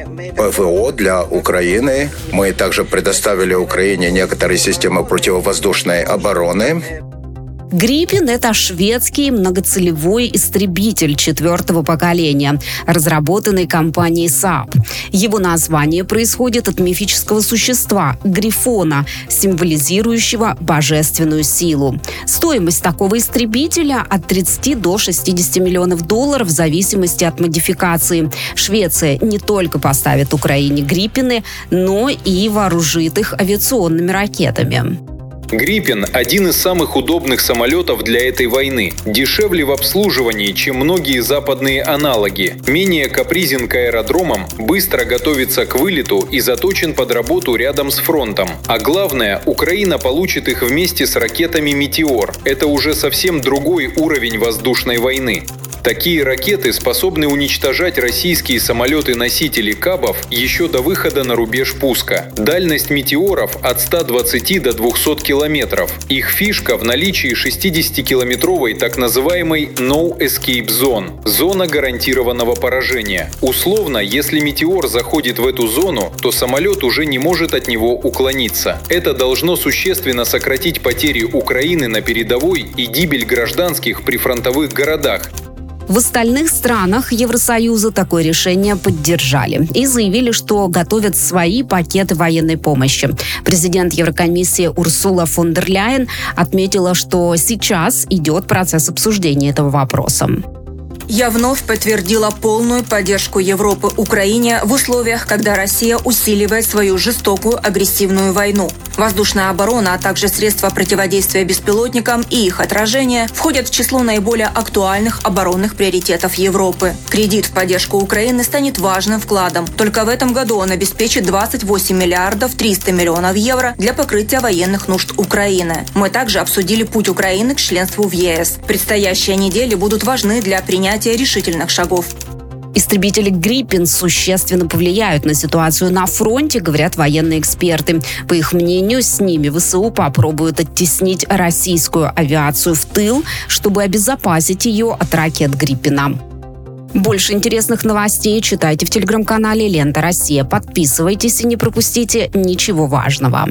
ПВО для Украины. Мы также предоставили Украине некоторые системы противовоздушной обороны. «Гриппен» — это шведский многоцелевой истребитель четвертого поколения, разработанный компанией Saab. Его название происходит от мифического существа – грифона, символизирующего божественную силу. Стоимость такого истребителя от тридцати до шестидесяти миллионов долларов в зависимости от модификации. Швеция не только поставит Украине «Гриппены», но и вооружит их авиационными ракетами. «Гриппен» – один из самых удобных самолетов для этой войны. Дешевле в обслуживании, чем многие западные аналоги. Менее капризен к аэродромам, быстро готовится к вылету и заточен под работу рядом с фронтом. А главное, Украина получит их вместе с ракетами «Метеор». Это уже совсем другой уровень воздушной войны. Такие ракеты способны уничтожать российские самолеты-носители «Кабов» еще до выхода на рубеж пуска. Дальность «Метеоров» от ста двадцати до двухсот километров. Их фишка в наличии шестидесятикилометровой так называемой «No Escape Zone» – зона гарантированного поражения. Условно, если «Метеор» заходит в эту зону, то самолет уже не может от него уклониться. Это должно существенно сократить потери Украины на передовой и гибель гражданских при фронтовых городах. В остальных странах Евросоюза такое решение поддержали и заявили, что готовят свои пакеты военной помощи. Президент Еврокомиссии Урсула фон дер Ляйен отметила, что сейчас идет процесс обсуждения этого вопроса. Я вновь подтвердила полную поддержку Европы Украине в условиях, когда Россия усиливает свою жестокую агрессивную войну. Воздушная оборона, а также средства противодействия беспилотникам и их отражения входят в число наиболее актуальных оборонных приоритетов Европы. Кредит в поддержку Украины станет важным вкладом. Только в этом году он обеспечит двадцать восемь миллиардов триста миллионов евро для покрытия военных нужд Украины. Мы также обсудили путь Украины к членству в ЕС. Предстоящие недели будут важны для принятия решительных шагов. Истребители «Гриппен» существенно повлияют на ситуацию на фронте, говорят военные эксперты. По их мнению, с ними ВСУ попробуют оттеснить российскую авиацию в тыл, чтобы обезопасить ее от ракет «Гриппена». Больше интересных новостей читайте в телеграм-канале «Лента Россия». Подписывайтесь и не пропустите ничего важного.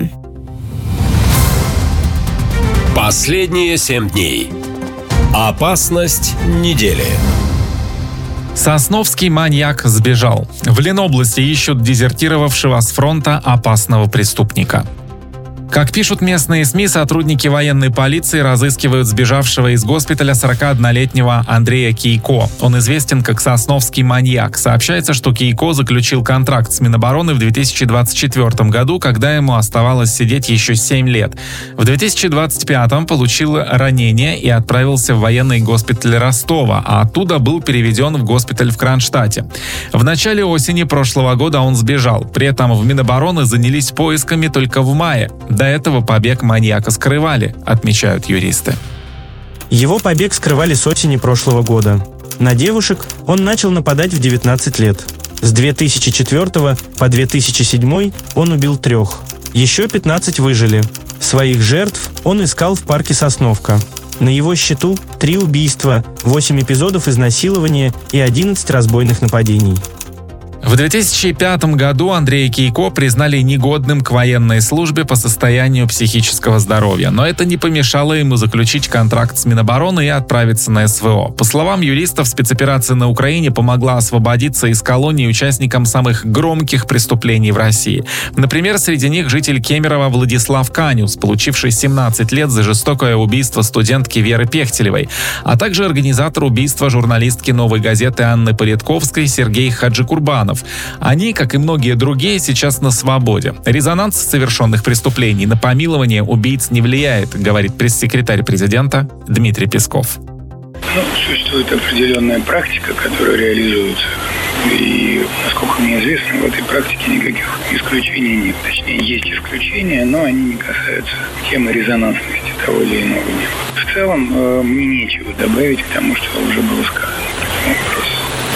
Последние семь дней. Опасность недели. Сосновский маньяк сбежал. В Ленобласти ищут дезертировавшего с фронта опасного преступника. Как пишут местные СМИ, сотрудники военной полиции разыскивают сбежавшего из госпиталя сорокаоднолетнего Андрея Кийко. Он известен как Сосновский маньяк. Сообщается, что Кийко заключил контракт с Минобороны в две тысячи двадцать четвёртом году, когда ему оставалось сидеть еще семь лет. В две тысячи двадцать пятом получил ранение и отправился в военный госпиталь Ростова, а оттуда был переведен в госпиталь в Кронштадте. В начале осени прошлого года он сбежал. При этом в Минобороны занялись поисками только в мае. До этого побег маньяка скрывали, отмечают юристы. Его побег скрывали с осени прошлого года. На девушек он начал нападать в девятнадцать лет. С две тысячи четвёртого по две тысячи седьмой он убил трех. Еще пятнадцать выжили. Своих жертв он искал в парке Сосновка. На его счету три убийства, восемь эпизодов изнасилования и одиннадцать разбойных нападений. В две тысячи пятом году Андрея Кейко признали негодным к военной службе по состоянию психического здоровья, но это не помешало ему заключить контракт с Минобороны и отправиться на СВО. По словам юристов, спецоперация на Украине помогла освободиться из колонии участникам самых громких преступлений в России. Например, среди них житель Кемерово Владислав Канюс, получивший семнадцать лет за жестокое убийство студентки Веры Пехтелевой, а также организатор убийства журналистки «Новой газеты» Анны Политковской Сергей Хаджикурбанов. Они, как и многие другие, сейчас на свободе. Резонанс совершенных преступлений на помилование убийц не влияет, говорит пресс-секретарь президента Дмитрий Песков. Ну, существует определенная практика, которая реализуется. И, насколько мне известно, в этой практике никаких исключений нет. Точнее, есть исключения, но они не касаются темы резонансности того или иного дела. В целом, э, мне нечего добавить к тому, что уже было сказано по этому вопросу.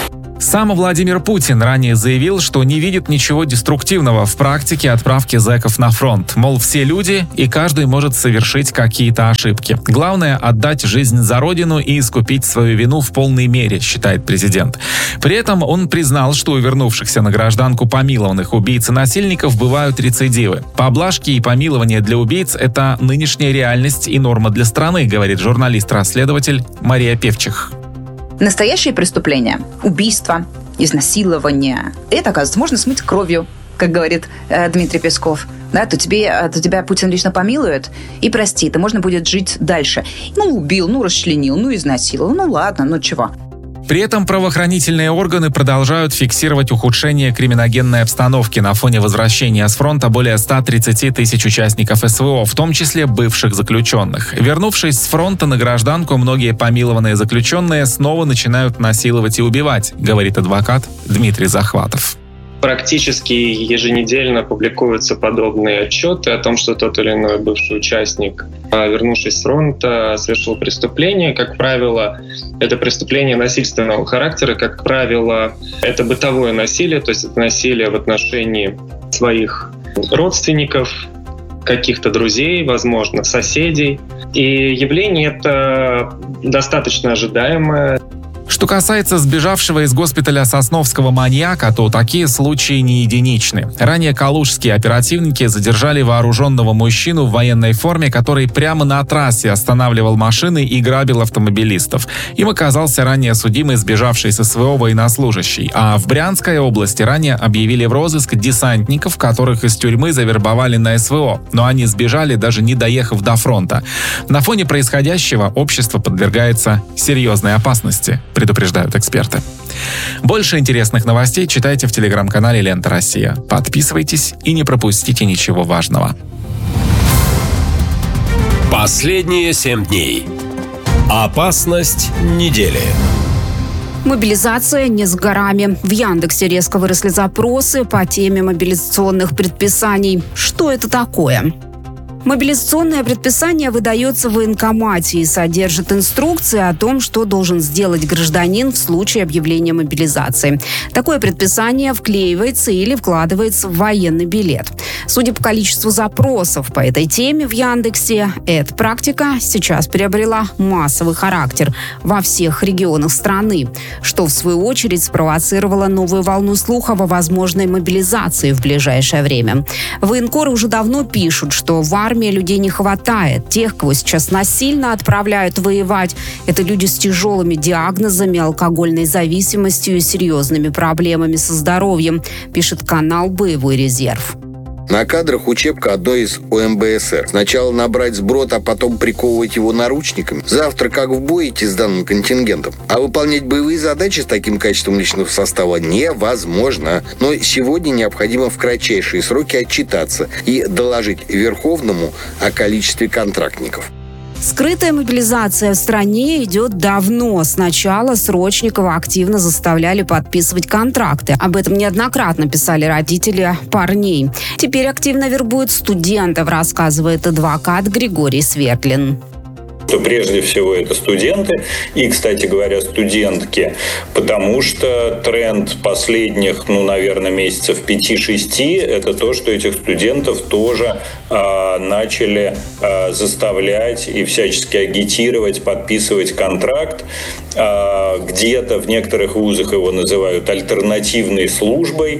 Сам Владимир Путин ранее заявил, что не видит ничего деструктивного в практике отправки зэков на фронт. Мол, все люди, и каждый может совершить какие-то ошибки. Главное — отдать жизнь за родину и искупить свою вину в полной мере, считает президент. При этом он признал, что у вернувшихся на гражданку помилованных убийц и насильников бывают рецидивы. Поблажки и помилования для убийц — это нынешняя реальность и норма для страны, говорит журналист-расследователь Мария Певчих. Настоящие преступления, убийства, изнасилования, это, оказывается, можно смыть кровью, как говорит э, Дмитрий Песков. Да, то, тебе, то тебя Путин лично помилует и простит, и можно будет жить дальше. Ну, убил, ну, расчленил, ну, изнасиловал, ну, ладно, ну, чего. При этом правоохранительные органы продолжают фиксировать ухудшение криминогенной обстановки на фоне возвращения с фронта более ста тридцати тысяч участников СВО, в том числе бывших заключенных. Вернувшись с фронта на гражданку, многие помилованные заключенные снова начинают насиловать и убивать, говорит адвокат Дмитрий Захватов. Практически еженедельно публикуются подобные отчеты о том, что тот или иной бывший участник, вернувшись с фронта, совершил преступление. Как правило, это преступление насильственного характера. Как правило, это бытовое насилие, то есть это насилие в отношении своих родственников, каких-то друзей, возможно, соседей. И явление это достаточно ожидаемое. Что касается сбежавшего из госпиталя Сосновского маньяка, то такие случаи не единичны. Ранее калужские оперативники задержали вооруженного мужчину в военной форме, который прямо на трассе останавливал машины и грабил автомобилистов. Им оказался ранее судимый сбежавший с СВО военнослужащий. А в Брянской области ранее объявили в розыск десантников, которых из тюрьмы завербовали на СВО. Но они сбежали, даже не доехав до фронта. На фоне происходящего общество подвергается серьезной опасности, предупреждают эксперты. Больше интересных новостей читайте в телеграм-канале «Лента Россия». Подписывайтесь и не пропустите ничего важного. Последние семь дней. Опасность недели. Мобилизация не с горами. В Яндексе резко выросли запросы по теме мобилизационных предписаний. Что это такое? Мобилизационное предписание выдается в военкомате и содержит инструкции о том, что должен сделать гражданин в случае объявления мобилизации. Такое предписание вклеивается или вкладывается в военный билет. Судя по количеству запросов по этой теме в Яндексе, эта практика сейчас приобрела массовый характер во всех регионах страны, что в свою очередь спровоцировало новую волну слухов о возможной мобилизации в ближайшее время. Военкоры уже давно пишут, что в армии людей не хватает. Тех, кого сейчас насильно отправляют воевать, это люди с тяжелыми диагнозами, алкогольной зависимостью и серьезными проблемами со здоровьем, пишет канал «Боевой резерв». На кадрах учебка одной из О Эм Бэ Эс Эр. Сначала набрать сброд, а потом приковывать его наручниками. Завтра как в бой идти с данным контингентом. А выполнять боевые задачи с таким качеством личного состава невозможно. Но сегодня необходимо в кратчайшие сроки отчитаться и доложить Верховному о количестве контрактников. Скрытая мобилизация в стране идет давно. Сначала срочников активно заставляли подписывать контракты. Об этом неоднократно писали родители парней. Теперь активно вербуют студентов, рассказывает адвокат Григорий Светлин. То прежде всего это студенты и, кстати говоря, студентки, потому что тренд последних, ну, наверное, месяцев пяти-шести, это то, что этих студентов тоже э, начали э, заставлять и всячески агитировать, подписывать контракт. Э, где-то в некоторых вузах его называют альтернативной службой,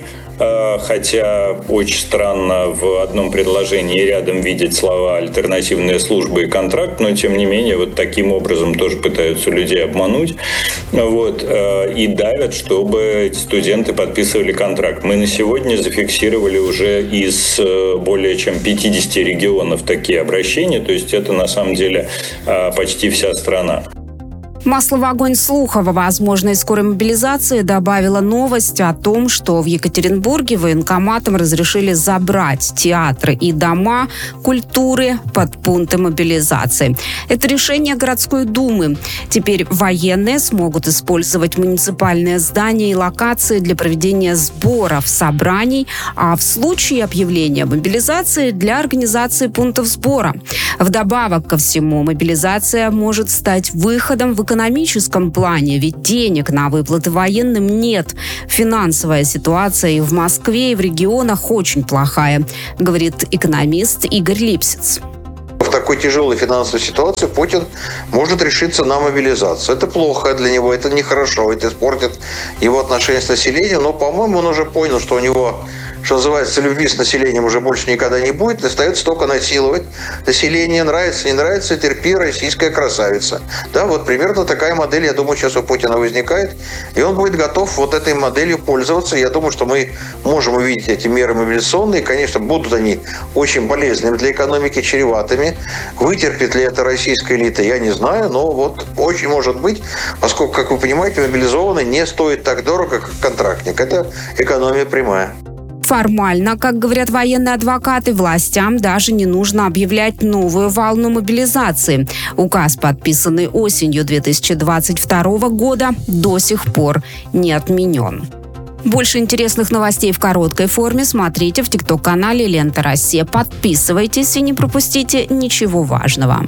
хотя очень странно в одном предложении рядом видеть слова «альтернативная служба» и «контракт», но тем не менее вот таким образом тоже пытаются людей обмануть, вот, и давят, чтобы эти студенты подписывали контракт. Мы на сегодня зафиксировали уже из более чем пятидесяти регионов такие обращения, то есть это на самом деле почти вся страна. Масло в огонь слухов о возможной скорой мобилизации добавила новость о том, что в Екатеринбурге военкоматам разрешили забрать театры и дома культуры под пункты мобилизации. Это решение городской думы. Теперь военные смогут использовать муниципальные здания и локации для проведения сборов, собраний, а в случае объявления мобилизации для организации пунктов сбора. Вдобавок ко всему, мобилизация может стать выходом в экономическом плане, ведь денег на выплаты военным нет. Финансовая ситуация и в Москве, и в регионах очень плохая, говорит экономист Игорь Липсиц. В такой тяжелой финансовой ситуации Путин может решиться на мобилизацию. Это плохо для него, это нехорошо, это испортит его отношения с населением, но, по-моему, он уже понял, что у него, что называется, любви с населением уже больше никогда не будет, остается только насиловать население. Нравится, не нравится, терпи, российская красавица. Да, вот примерно такая модель, я думаю, сейчас у Путина возникает, и он будет готов вот этой моделью пользоваться. Я думаю, что мы можем увидеть эти меры мобилизационные. Конечно, будут они очень болезненными для экономики, чреватыми. Вытерпит ли это российская элита, я не знаю, но вот очень может быть, поскольку, как вы понимаете, мобилизованный не стоит так дорого, как контрактник. Это экономия прямая. Формально, как говорят военные адвокаты, властям даже не нужно объявлять новую волну мобилизации. Указ, подписанный осенью две тысячи двадцать второго года, до сих пор не отменен. Больше интересных новостей в короткой форме смотрите в тикток-канале «Лента Россия». Подписывайтесь и не пропустите ничего важного.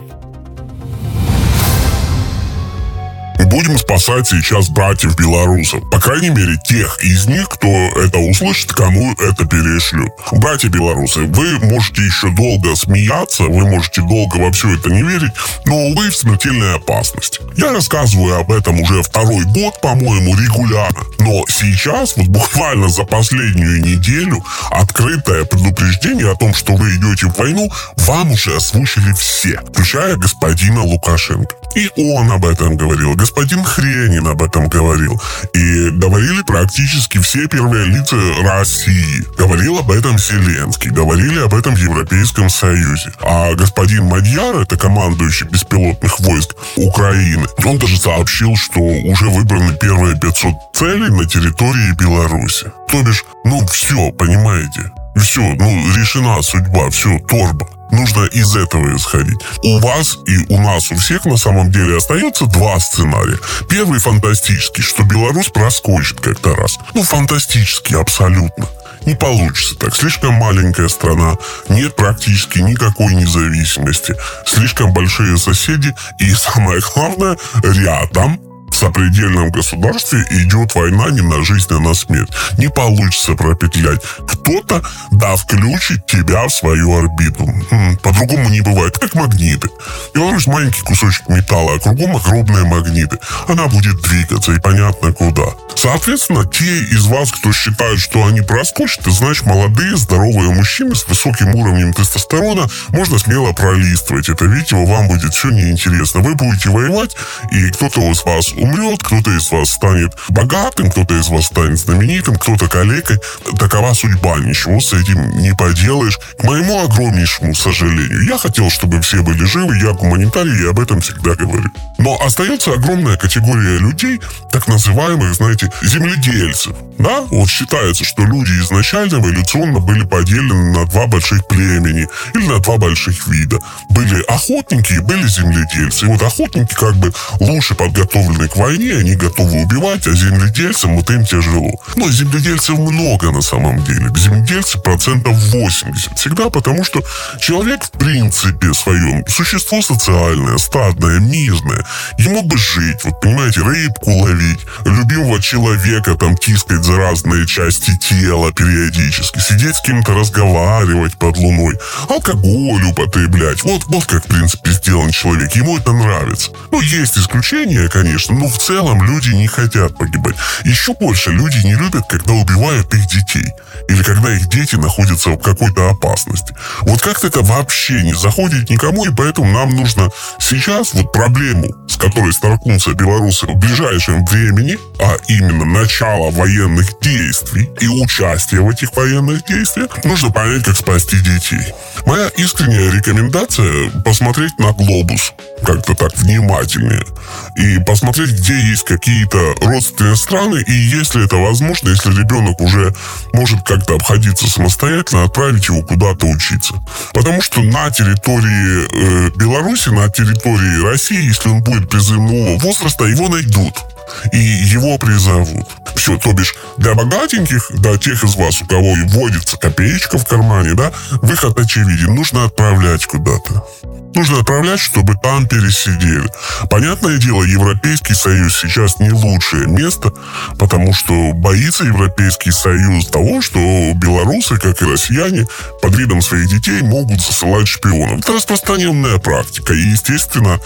Будем спасать сейчас братьев белорусов. По крайней мере, тех из них, кто это услышит, кому это перешлют. Братья белорусы, вы можете еще долго смеяться, вы можете долго во все это не верить, но вы в смертельной опасности. Я рассказываю об этом уже второй год, по-моему, регулярно. Но сейчас, вот буквально за последнюю неделю, открытое предупреждение о том, что вы идете в войну, вам уже озвучили все, включая господина Лукашенко. И он об этом говорил, господин Хренин об этом говорил. И говорили практически все первые лица России. Говорил об этом Зеленский, говорили об этом в Европейском Союзе. А господин Мадьяр, это командующий беспилотных войск Украины, он даже сообщил, что уже выбраны первые пятьсот целей на территории Беларуси. То бишь, ну все, понимаете? Все, ну решена судьба, все, торба. Нужно из этого исходить. У вас и у нас, у всех на самом деле остается два сценария. Первый фантастический, что Беларусь проскочит как-то раз. Ну, фантастический абсолютно. Не получится так. Слишком маленькая страна, нет практически никакой независимости. Слишком большие соседи и, самое главное, рядом в сопредельном государстве идет война не на жизнь, а на смерть. Не получится пропетлять. Кто-то, да, включит тебя в свою орбиту. По-другому не бывает. Как магниты. Беларусь маленький кусочек металла, а кругом огромные магниты. Она будет двигаться, и понятно куда. Соответственно, те из вас, кто считает, что они проскочат, это значит, молодые, здоровые мужчины с высоким уровнем тестостерона, можно смело пролистывать это видео, вам будет все неинтересно. Вы будете воевать, и кто-то из вас умрет, кто-то из вас станет богатым, кто-то из вас станет знаменитым, кто-то калекой. Такова судьба, ничего с этим не поделаешь. К моему огромнейшему сожалению, я хотел, чтобы все были живы, я гуманитарий, и об этом всегда говорю. Но остается огромная категория людей, так называемых, знаете, земледельцев. Да? Вот считается, что люди изначально эволюционно были поделены на два больших племени или на два больших вида. Были охотники и были земледельцы. И вот охотники как бы лучше подготовлены к войне, они готовы убивать, а земледельцам вот им тяжело. Но земледельцев много на самом деле. Земледельцы процентов восемьдесят. Всегда потому, что человек в принципе своем существо социальное, стадное, мирное. Ему бы жить, вот понимаете, рыбку ловить, любимого человека там тискать за разные части тела периодически, сидеть с кем-то разговаривать под луной, алкоголь употреблять. Вот, вот как, в принципе, сделан человек. Ему это нравится. Ну, есть исключения, конечно, но в целом люди не хотят погибать. Еще больше люди не любят, когда убивают их детей. Или когда их дети находятся в какой-то опасности. Вот как-то это вообще не заходит никому, и поэтому нам нужно сейчас вот проблему, с которой столкнутся белорусы в ближайшем времени, а именно начало военных действий и участие в этих военных действиях, нужно понять, как спасти детей. Моя искренняя рекомендация — посмотреть на глобус как-то так внимательнее и посмотреть, где есть какие-то родственные страны, и если это возможно, если ребенок уже может как-то обходиться самостоятельно, отправить его куда-то учиться. Потому что на территории э, Беларуси, на территории России, если он будет призывного возраста, его найдут и его призовут. Все, то бишь, для богатеньких, для тех из вас, у кого и водится копеечка в кармане, да, выход очевиден. Нужно отправлять куда-то. Нужно отправлять, чтобы там пересидели. Понятное дело, Европейский Союз сейчас не лучшее место, потому что боится Европейский Союз того, что белорусы, как и россияне, под видом своих детей могут засылать шпионов. Это распространенная практика. И, естественно,